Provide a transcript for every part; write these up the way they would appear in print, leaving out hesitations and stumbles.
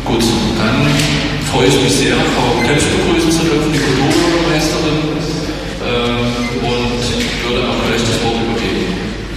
Gut, dann freue ich mich sehr, Frau Klepsch begrüßen zu dürfen, die Kulturbürgermeisterin, und würde auch gleich das Wort übergeben.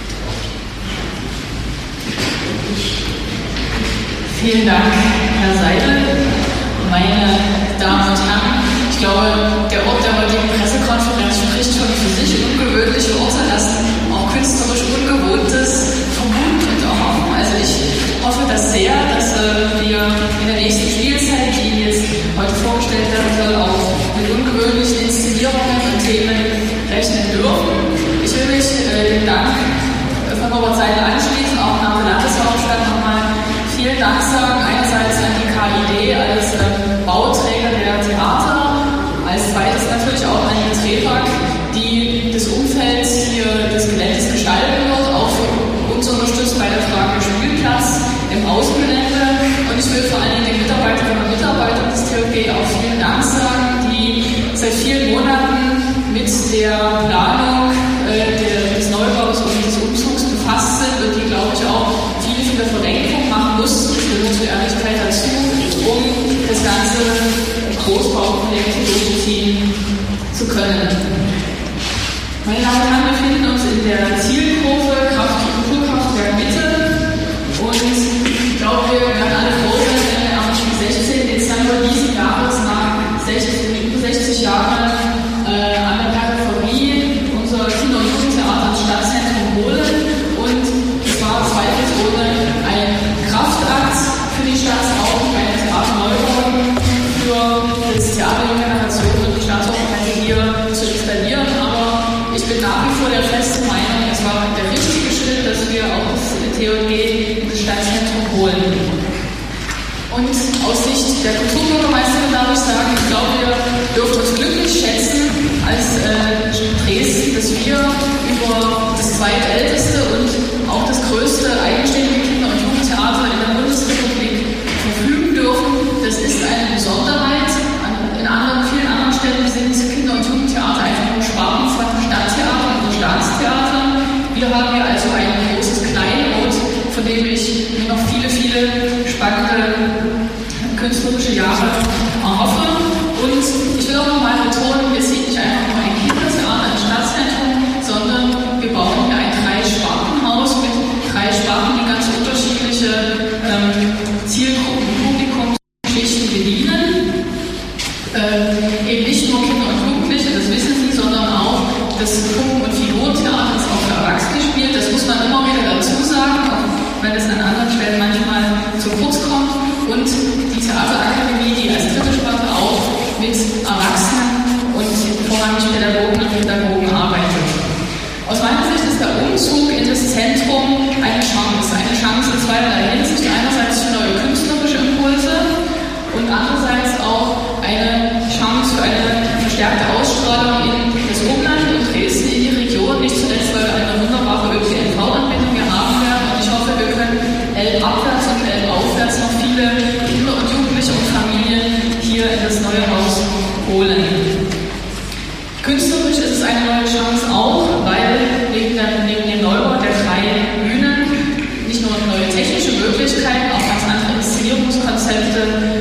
Vielen Dank, Herr Seidel, meine Damen und Herren. Ich glaube, der Ort der heutigen Pressekonferenz spricht schon für sich. Ungewöhnliche Orte lassen auch künstlerisch Ungewohntes vermuten und auch hoffen. Also ich hoffe das sehr, dass wir in der nächsten Spielzeit, die jetzt heute vorgestellt werden soll, auch mit ungewöhnlichen Inszenierungen und Themen rechnen dürfen. Ich will mich dem Dank von Robert Seidel anschließen, auch nach der Landeshauptstadt nochmal vielen Dank sagen. Einerseits an die KID als Bauträger der Theater, als zweites natürlich auch an die TREWAG, die das Umfeld hier des Geländes gestalten wird, auch für uns unterstützt bei der Frage Spielplatz im Außengelände. Und ich will vor allem den Mitarbeiterinnen und Mitarbeitern des TOG auch vielen Dank sagen, die seit vielen Monaten mit der Planung des Neubaus und des Umzugs befasst sind und die, glaube ich, auch viele Verrenkungen machen mussten, das gehört zur Ehrlichkeit dazu, um das ganze Großbauprojekt durchziehen zu können. Meine Damen und Herren, wir befinden uns in der Zielgruppe Kulturkraftwerk Mitte und ich glaube, wir werden alle froh sein, wenn wir am 16. Dezember diesen Jahres nach 60 Jahren an der Peripherie unser Kinder- und Jugendtheater ins Stadtzentrum holen, und es war zweifelsohne ein Kraftakt für die Stadt, auch eine Theaterneubau für das Theater der Generation und die Staatsoperette hier zu installieren. Aber ich bin nach wie vor der festen Meinung, es war der richtige Schritt, dass wir auch das TOG in das Stadtzentrum holen. Und aus Sicht der Kulturbürgermeisterin darf ich sagen, ich glaube, wir dürfen uns glücklich schätzen als Dresden, dass wir über das zweitälteste und auch das größte eigenständige Kinder- und Jugendtheater in der Bundesrepublik verfügen dürfen. Das ist eine Besonderheit. In vielen anderen Städten sind Kinder- und Jugendtheater einfach nur Sparten von Stadttheatern oder Staatstheatern. Wir haben hier also ein großes Kleinod, von dem ich mir noch viele spannende künstlerische Jahre erhoffe. Und ich will auch nochmal betonen, wir sind nicht einfach nur ein Kindertheater im Stadtzentrum, sondern wir bauen hier ein 3-Spartenhaus mit 3 Sparten, die ganz unterschiedliche Zielgruppen, Publikumsschichten bedienen. Eben nicht nur Kinder und Jugendliche, das wissen Sie, sondern auch das Puppen- und Figurentheater ist auch für Erwachsene gespielt. Das muss man immer wieder dazu sagen, auch wenn es an anderen Stellen manchmal zu kurz kommt. Und die Theaterakademie, die als dritte Sparte auch mit Erwachsenen und vorrangig Pädagogen und Pädagogen arbeitet. Aus meiner Sicht ist der Umzug in das Zentrum eine Chance in zweierlei Hinsicht. Einerseits für neue künstlerische Impulse und andererseits auch eine Chance für eine verstärkte Ausstrahlung in das Umland und Dresden, in die Region, nicht zuletzt, weil wir eine wunderbare ÖPNV-Anbindung hier haben werden. Und ich hoffe, wir können elbabwärts und elbaufwärts noch viele Kinder und Jugendliche und Familien hier in das neue Haus holen. Künstlerisch ist es eine neue Chance auch, weil neben dem Neubau der 3 Bühnen nicht nur neue technische Möglichkeiten, auch ganz andere Inszenierungskonzepte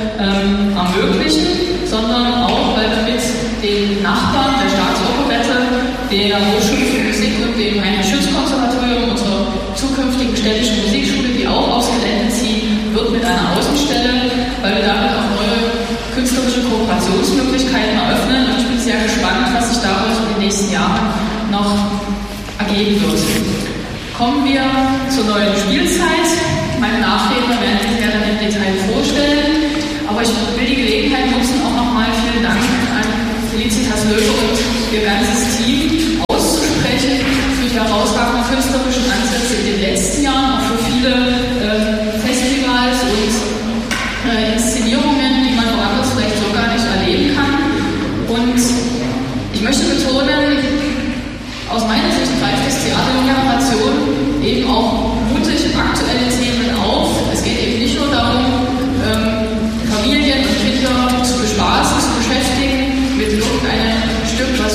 ermöglichen, sondern auch, weil wir mit den Nachbarn der Staatsoperette, der Hochschule für Musik und dem Heinrich-Schütz-Konservatorium, unserer zukünftigen städtischen Musikschule, die auch aufs Gelände ziehen wird, mit einer Außenstelle, weil wir damit auch neue künstlerische Kooperationsmöglichkeiten eröffnen. Und ich bin sehr gespannt, was sich daraus in den nächsten Jahren noch ergeben wird. Kommen wir zur neuen Spielzeit. Meine Nachredner werden sich gerne im Detail vorstellen. Aber ich will die Gelegenheit nutzen, auch nochmal vielen Dank an Felicitas Löwe und ihr ganzes Team auszusprechen für die herausragenden künstlerischen Ansätze in den letzten Jahren, auch für viele Festivals und Inszenierungen, die man woanders vielleicht so gar nicht erleben kann. Und ich möchte betonen, aus meiner Sicht greift das Theater der Generation eben auch mutig aktuelle Themen auf. Es geht eben nicht nur darum, Familien und Kinder zu bespaßen, zu beschäftigen mit irgendeinem Stück, was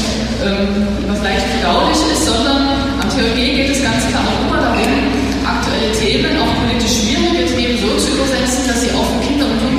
leicht verdaulich ist, sondern am TOG geht es ganz klar auch immer darum, aktuelle Themen, auch politisch schwierige Themen so zu übersetzen, dass sie auch für Kinder und Jugendliche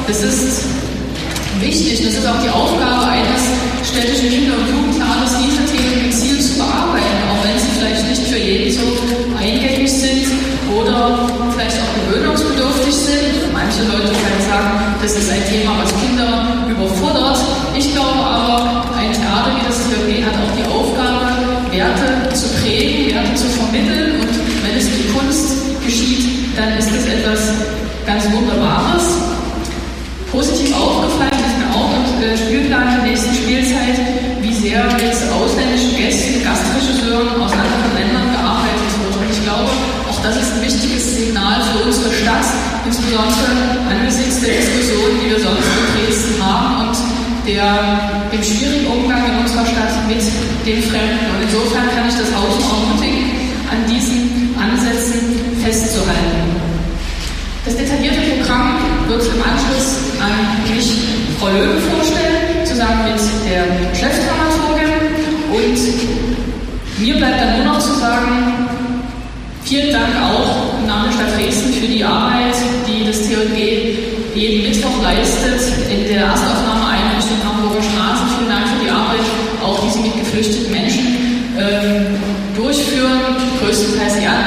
das ist wichtig, das ist auch die Aufgabe eines städtischen Kinder- und Jugendplans, diese Themen gezielt zu bearbeiten, auch wenn sie vielleicht nicht für jeden so eingängig sind oder vielleicht auch gewöhnungsbedürftig sind. Manche Leute können sagen, das ist ein Thema, was Kinder überfordert. Ich glaube aber, ein Theater wie das TJG hat auch die Aufgabe, Werte zu prägen, Werte zu vermitteln, und wenn es durch Kunst geschieht, dann ist das etwas ganz Wunderbares. Positiv aufgefallen ist mir auch im Spielplan der nächsten Spielzeit, wie sehr mit ausländischen Gästen, Gastregisseuren aus anderen Ländern gearbeitet wird. Und ich glaube, auch das ist ein wichtiges Signal für unsere Stadt, insbesondere angesichts der Diskussionen, die wir sonst in Dresden haben und dem schwierigen Umgang in unserer Stadt mit den Fremden. Und insofern kann ich das Haus ermutigen, an diesen Ansätzen festzuhalten. Das detaillierte Programm wird im Anschluss an mich Frau Löwe vorstellen, zusammen mit der Chefdramaturgin. Und mir bleibt dann nur noch zu sagen, vielen Dank auch im Namen der Stadt Dresden für die Arbeit, die das TJG jeden Mittwoch leistet in der Erstaufnahmeeinrichtung Hamburger Straße. Vielen Dank für die Arbeit, auch die Sie mit geflüchteten Menschen durchführen, größtenteils die